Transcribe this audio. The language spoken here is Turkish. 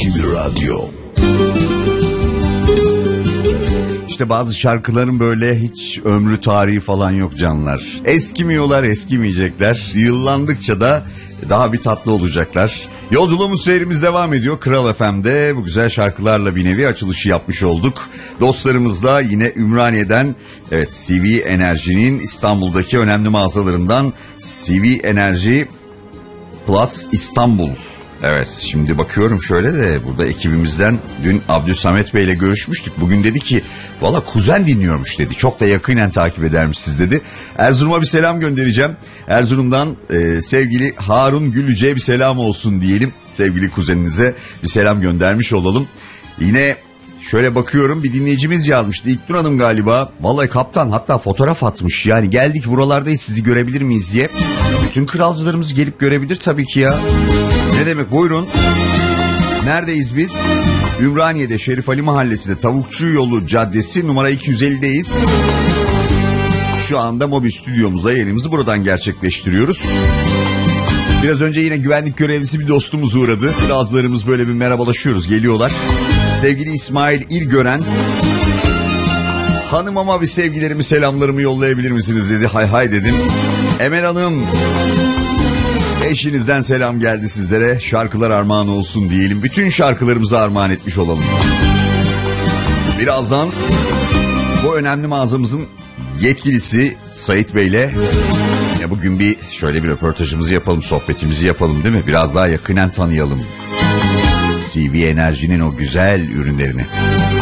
NTV Radyo. İşte bazı şarkıların böyle hiç ömrü tarihi falan yok canlar. Eskimiyorlar, eskimeyecekler. Yıllandıkça da daha bir tatlı olacaklar. Yolculuğumuz, seyrimiz devam ediyor. Kral FM'de bu güzel şarkılarla bir nevi açılışı yapmış olduk. Dostlarımızla yine Ümraniye'den, evet, CV Enerji'nin İstanbul'daki önemli mağazalarından CV Enerji Plus İstanbul. Evet, şimdi bakıyorum şöyle de burada ekibimizden dün Abdülsamet Bey ile görüşmüştük. Bugün dedi ki valla kuzen dinliyormuş dedi. Çok da yakinen takip edermişsiniz dedi. Erzurum'a bir selam göndereceğim. Erzurum'dan sevgili Harun Gülüce'ye bir selam olsun diyelim. Sevgili kuzeninize bir selam göndermiş olalım. Yine şöyle bakıyorum, bir dinleyicimiz yazmıştı. İlknur Hanım galiba. Vallahi kaptan hatta fotoğraf atmış. Yani geldik buralardayız, sizi görebilir miyiz diye. Bütün kralcılarımız gelip görebilir tabii ki ya. Ne demek, buyurun. Neredeyiz biz? Ümraniye'de Şerif Ali Mahallesi'nde Tavukçu Yolu Caddesi numara 250'deyiz. Şu anda mobil stüdyomuzda yayınımızı buradan gerçekleştiriyoruz. Biraz önce yine güvenlik görevlisi bir dostumuz uğradı. Kralcılarımız böyle bir merhabalaşıyoruz, geliyorlar. Sevgili İsmail İlgören, hanımama bir sevgilerimi, selamlarımı yollayabilir misiniz dedi. Hay hay dedim. Emel Hanım, eşinizden selam geldi sizlere. Şarkılar armağan olsun diyelim. Bütün şarkılarımızı armağan etmiş olalım. Birazdan bu önemli mağazamızın yetkilisi Sait Bey'le bugün bir şöyle bir röportajımızı yapalım, sohbetimizi yapalım değil mi? Biraz daha yakinen tanıyalım CV Enerji'nin o güzel ürünlerini.